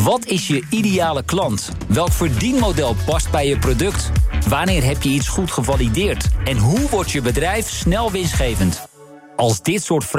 Wat is je ideale klant? Welk verdienmodel past bij je product? Wanneer heb je iets goed gevalideerd? En hoe wordt je bedrijf snel winstgevend? Als dit soort vragen